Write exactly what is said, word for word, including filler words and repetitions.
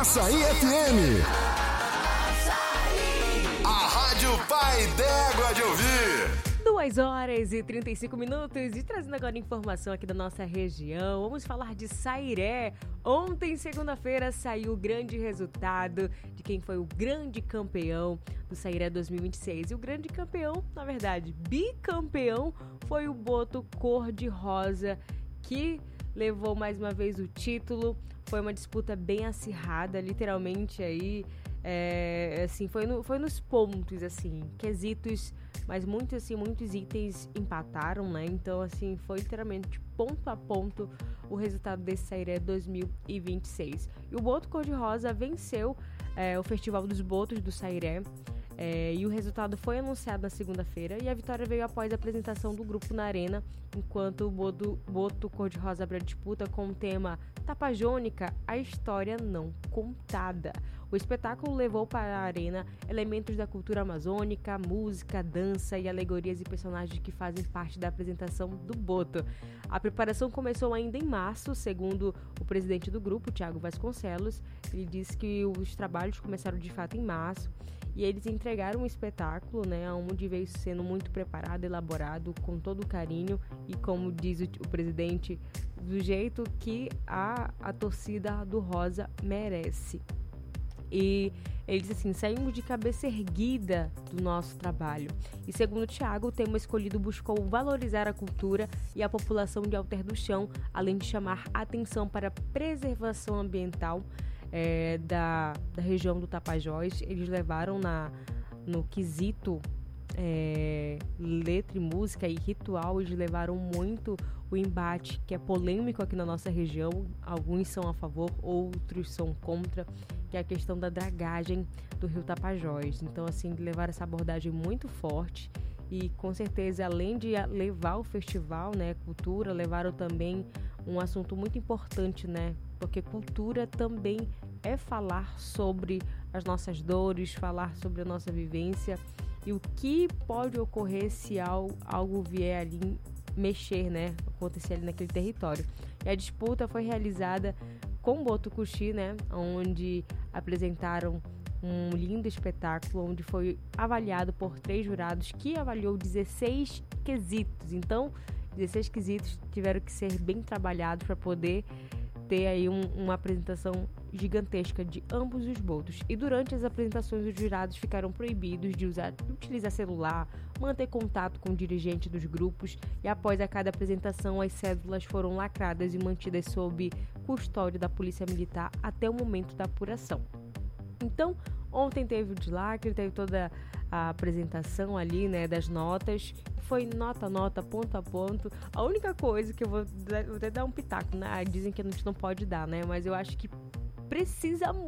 Açaí F M. A Rádio Pai d'Égua de ouvir. duas horas e trinta e cinco minutos e trazendo agora informação aqui da nossa região. Vamos falar de Sairé. Ontem, segunda-feira, saiu o grande resultado de quem foi o grande campeão do Sairé dois mil e vinte e seis. E o grande campeão, na verdade, bicampeão, foi o Boto Cor-de-Rosa, que levou mais uma vez o título. Foi uma disputa bem acirrada, literalmente aí, é, assim, foi, no, foi nos pontos, assim, quesitos, mas muitos, assim, muitos itens empataram, né? Então, assim, foi literalmente ponto a ponto o resultado desse Sairé dois mil e vinte e seis. E o Boto Cor-de-Rosa venceu é, o Festival dos Botos do Sairé. É, e o resultado foi anunciado na segunda-feira e a vitória veio após a apresentação do grupo na arena, enquanto o Boto, Boto Cor-de-Rosa abriu a disputa com o tema Tapajônica, a história não contada. O espetáculo levou para a arena elementos da cultura amazônica, música, dança e alegorias e personagens que fazem parte da apresentação do Boto. A preparação começou ainda em março, segundo o presidente do grupo, Thiago Vasconcelos. Ele disse que os trabalhos começaram de fato em março. E eles entregaram um espetáculo, né, onde veio sendo muito preparado, elaborado, com todo carinho e, como diz o, o presidente, do jeito que a, a torcida do Rosa merece. E ele diz assim: saímos de cabeça erguida do nosso trabalho. E segundo o Thiago, o tema escolhido buscou valorizar a cultura e a população de Alter do Chão, além de chamar atenção para a preservação ambiental É, da, da região do Tapajós. Eles levaram na, no quesito é, letra e música e ritual, eles levaram muito o embate, que é polêmico aqui na nossa região. Alguns são a favor, outros são contra, que é a questão da dragagem do rio Tapajós. Então, assim, levaram essa abordagem muito forte. E com certeza, além de levar o festival, né, cultura, levaram também um assunto muito importante, né? Porque cultura também é falar sobre as nossas dores, falar sobre a nossa vivência e o que pode ocorrer se algo, algo vier ali mexer, né? Acontecer ali naquele território. E a disputa foi realizada com Botucuxi, né? Onde apresentaram um lindo espetáculo, onde foi avaliado por três jurados que avaliou dezesseis quesitos. Então, dezesseis quesitos tiveram que ser bem trabalhados para poder ter aí um, uma apresentação gigantesca de ambos os botos. E durante as apresentações, os jurados ficaram proibidos de usar, de utilizar celular, manter contato com o dirigente dos grupos, e após a cada apresentação, as cédulas foram lacradas e mantidas sob custódia da Polícia Militar até o momento da apuração. Então, ontem teve o deslacre, teve toda a apresentação ali, né, das notas. Foi nota a nota, ponto a ponto. A única coisa que eu vou, vou até dar um pitaco, né? Dizem que a gente não pode dar, né? Mas eu acho que precisa